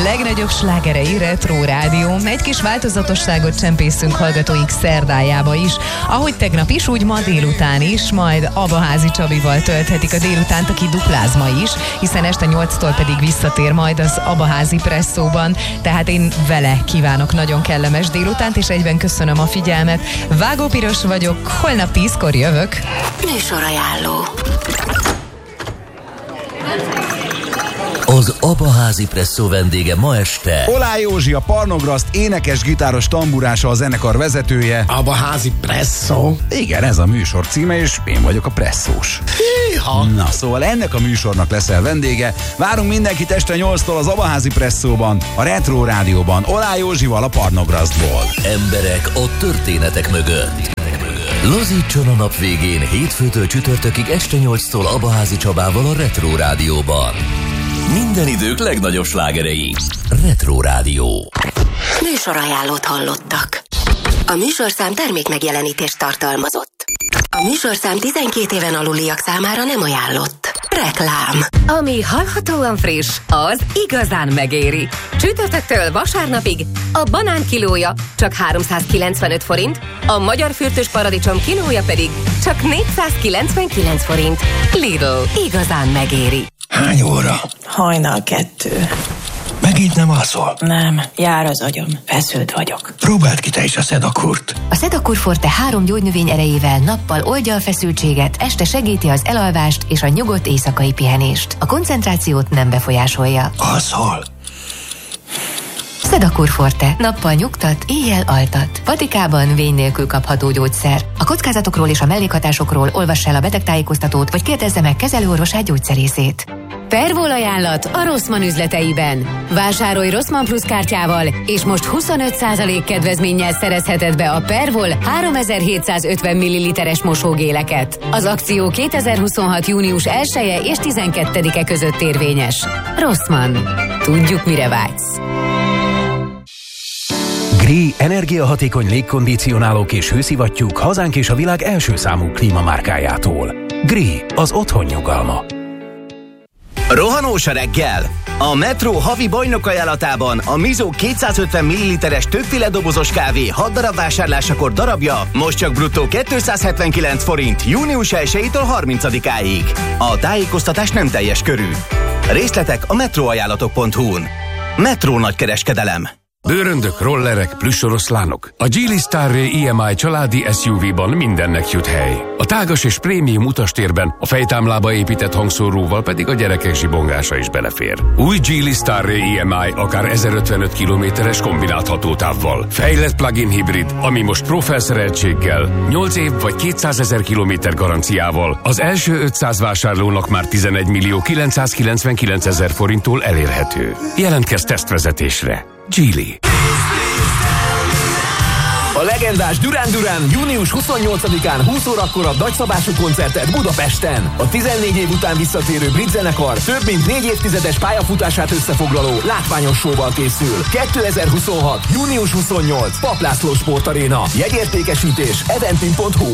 legnagyobb slágerei Retro Rádió. Egy kis változatosságot csempészünk hallgatóink szerdájába is. Ahogy tegnap is, úgy ma délután is, majd Abaházi Csabival tölthetik a délutánt, aki dupláz ma is, hiszen este 8-tól pedig visszatér majd az Abaházi Presszóban. Tehát én vele kívánok nagyon kellemes délutánt, és egyben köszönöm a figyelmet. Vágó Piros vagyok, holnap 10-kor jövök. Műsorajánló. Az Abaházi Presszó vendége ma este Oláh Józsi, a Parnograszt énekes, gitáros, tamburása, a zenekar vezetője. Abaházi Presszó? Igen, ez a műsor címe, és én vagyok a presszós. Híha! Na, szóval ennek a műsornak leszel vendége. Várunk mindenkit este 8-tól az Abaházi Presszóban, a Retro Rádióban, Oláh Józsival a Parnograsztból. emberek a történetek mögött. Lazítson a nap végén hétfőtől csütörtökig este 8-tól Abaházi Csabával a Retro Rádióban. Minden idők legnagyobb slágerei. Retro Rádió. Műsorajánlót hallottak. A műsorszám termékmegjelenítést tartalmazott. A műsorszám 12 éven aluliak számára nem ajánlott. Reklám. Ami hallhatóan friss, az igazán megéri. Csütörtöktől vasárnapig a banán kilója csak 395 forint, a magyar fürtös paradicsom kilója pedig csak 499 forint. Lidl, igazán megéri. Hány óra? 1:30. Megint nem alszol? Nem, jár az agyam. Feszült vagyok. Próbáld ki te is a Sedakurt. A Sedakur Forte 3 gyógynövény erejével nappal oldja a feszültséget, este segíti az elalvást és a nyugodt éjszakai pihenést. A koncentrációt nem befolyásolja. Alszol? Sedakur Forte. Nappal nyugtat, éjjel altat. Patikában vény nélkül kapható gyógyszer. A kockázatokról és a mellékhatásokról olvass el a betegtájékoztatót, vagy kérdezze meg kezelőorvosát, gyógyszerészét. Pervol ajánlat a Rossmann üzleteiben. Vásárolj Rossmann Plus kártyával, és most 25% kedvezménnyel szerezheted be a Pervol 3750 ml-es mosógéleket. Az akció 2026. június 1-e és 12-e között érvényes. Rossmann. Tudjuk, mire vágysz. GRI energiahatékony légkondicionálók és hőszivattyúk hazánk és a világ első számú klímamárkájától. GRI, az otthon nyugalma. Rohanós a reggel! A Metro havi bajnok ajánlatában a Mizó 250 ml-es többféle dobozos kávé 6 darab vásárlásakor darabja most csak bruttó 279 forint június 1-től 30-áig. A tájékoztatás nem teljes körű. Részletek a metroajánlatok.hu-n. Metro nagykereskedelem. Bőröndök, rollerek, plüssoroszlánok. A Geely Starray EMI családi SUV-ban mindennek jut hely. A tágas és prémium utastérben a fejtámlába épített hangszóróval pedig a gyerekek zsibongása is belefér. Új Geely Starray EMI akár 1055 km-es kombinált hatótávval. Fejlett plug-in hibrid, ami most Pro felszereltséggel, 8 év vagy 200 000 kilométer garanciával az első 500 vásárlónak már 11 millió 999 000 forinttól elérhető. Jelentkezz tesztvezetésre. Geely. A legendás Duran Duran június 28-án 20 órakor a nagyszabású koncertet Budapesten. A 14 év után visszatérő brit zenekar több mint 4 évtizedes pályafutását összefoglaló látványos showval készül. 2026. június 28. Papp László Sportaréna. Jegyértékesítés eventim.hu.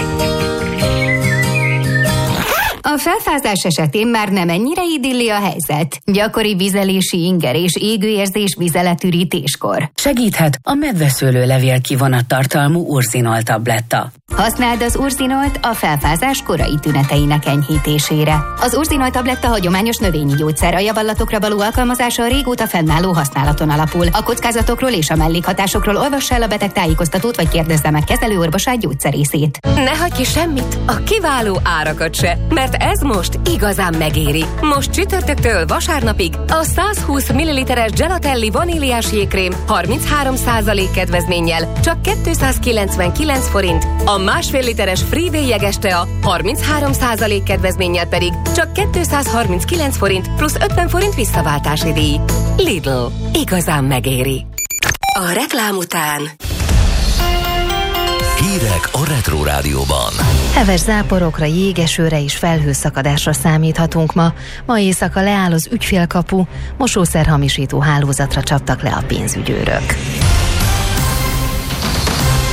A felfázás esetén már nem ennyire idilli a helyzet. Gyakori vizelési inger és égőérzés vizeletürítéskor. Segíthet a medveszőlő levél kivonattartalmú Urzinol tabletta. Használd az Urzinolt a felfázás korai tüneteinek enyhítésére. Az Urzinolt tabletta hagyományos növényi gyógyszer, a javallatokra való alkalmazása a régóta fennálló használaton alapul. A kockázatokról és a mellékhatásokról olvass el a beteg tájékoztatót, vagy kérdezze meg kezelőorvosát, gyógyszerészét. Ne hagyj ki semmit, a kiváló árakat se, mert ez most igazán megéri. Most csütörtöktől vasárnapig a 120 ml-es Gelatelli vaníliás jégkrém 33% kedvezménnyel csak 299 forint, a másfél literes Freeway jeges tea 33% kedvezménnyel pedig csak 239 forint plusz 50 forint visszaváltási díj. Lidl. Igazán megéri. A reklám után Hírek a Retro Rádióban. Heves záporokra, jégesőre és felhőszakadásra számíthatunk ma. Ma éjszaka leáll az ügyfélkapu, mosószerhamisító hálózatra csaptak le a pénzügyőrök.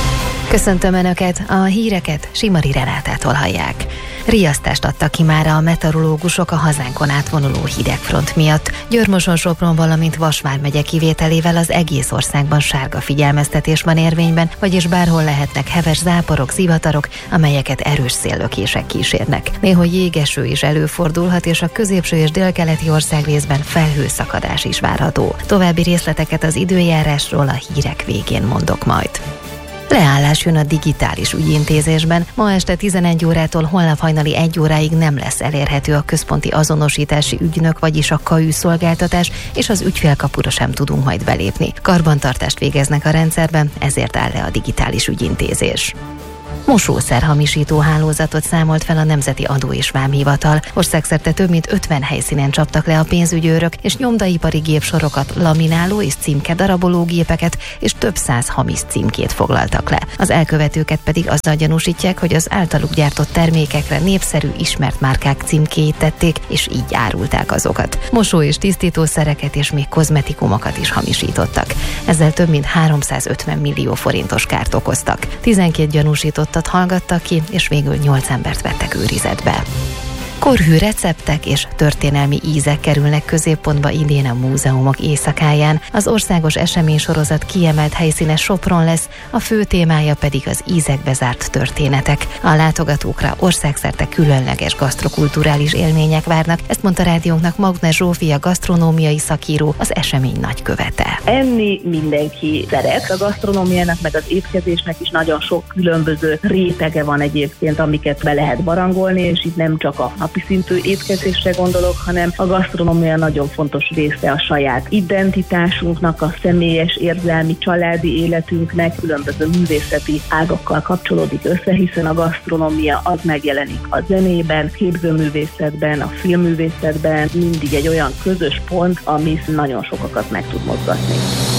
Köszöntöm Önöket, a híreket Simari Renátától hallják. Riasztást adtak ki mára a meteorológusok a hazánkon átvonuló hidegfront miatt. Győr-Moson-Sopron, valamint Vas vármegye kivételével az egész országban sárga figyelmeztetés van érvényben, vagyis bárhol lehetnek heves záporok, zivatarok, amelyeket erős széllökések kísérnek. Néhogy jégeső is előfordulhat, és a középső és délkeleti országrészben felhőszakadás is várható. További részleteket az időjárásról a hírek végén mondok majd. Leállás jön a digitális ügyintézésben. Ma este 11 órától holnap hajnali 1 óráig nem lesz elérhető a központi azonosítási ügynök, vagyis a KAÜ szolgáltatás, és az ügyfélkapura sem tudunk majd belépni. Karbantartást végeznek a rendszerben, ezért áll le a digitális ügyintézés. Mosószerhamisító hálózatot számolt fel a Nemzeti Adó és Vámhivatal. Országszerte több mint 50 helyszínen csaptak le a pénzügyőrök, és nyomdaipari gépsorokat, lamináló és címke daraboló gépeket és több 100 hamis címkét foglaltak le. Az elkövetőket pedig azzal gyanúsítják, hogy az általuk gyártott termékekre népszerű, ismert márkák címkéit tették, és így árulták azokat. Mosó- és tisztítószereket és még kozmetikumokat is hamisítottak. Ezzel több mint 350 millió forintos kárt okoztak. 12 gyanúsítottat hallgattak ki, és végül 8 embert vettek őrizetbe. Korhű receptek és történelmi ízek kerülnek középpontba idén a múzeumok éjszakáján. Az országos eseménysorozat kiemelt helyszíne Sopron lesz, a fő témája pedig az ízekbe zárt történetek. A látogatókra országszerte különleges gasztrokulturális élmények várnak, ezt mondta rádiónknak Magner Zsófia gasztronómiai szakíró, az esemény nagykövete. Enni mindenki szeret, a gasztronómiának meg az étkezésnek is nagyon sok különböző rétege van egyébként, amiket be lehet barangolni, és itt nem csak a napi szintű étkezésre gondolok, hanem a gasztronómia nagyon fontos része a saját identitásunknak, a személyes, érzelmi, családi életünknek, különböző művészeti ágakkal kapcsolódik össze, hiszen a gasztronómia az megjelenik a zenében, képzőművészetben, a filmművészetben, mindig egy olyan közös pont, ami nagyon sokakat meg tud mozgatni.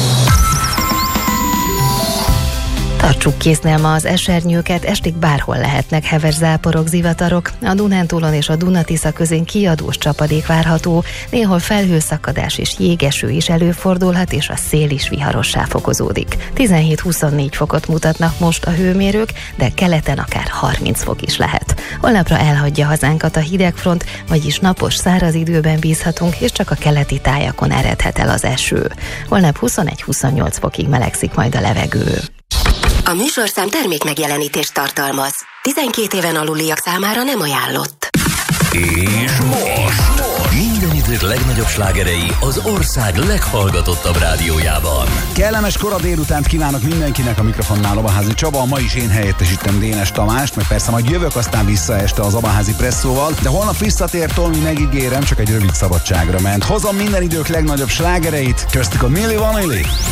Tartsuk kéznél ma az esernyőket, estig bárhol lehetnek heves záporok, zivatarok. A Dunántúlon és a Duna-Tisza közén kiadós csapadék várható, néhol felhőszakadás és jégeső is előfordulhat, és a szél is viharossá fokozódik. 17-24 fokot mutatnak most a hőmérők, de keleten akár 30 fok is lehet. Holnapra elhagyja hazánkat a hidegfront, vagyis napos, száraz időben bízhatunk, és csak a keleti tájakon eredhet el az eső. Holnap 21-28 fokig melegszik majd a levegő. A műsorszám termék megjelenítést tartalmaz. 12 éven aluliak számára nem ajánlott. És most minden idők legnagyobb slágerei az ország leghallgatottabb rádiójában. Kellemes kora délutánt kívánok mindenkinek, a mikrofonnál Abaházi Csaba. Ma is én helyettesítem Dénes Tamást, meg persze majd jövök aztán vissza este az Abaházi Presszóval, de holnap visszatér Tolmi, megígérem, csak egy rövid szabadságra ment. Hozom minden idők legnagyobb slágereit, köztük a Milli Vanilli.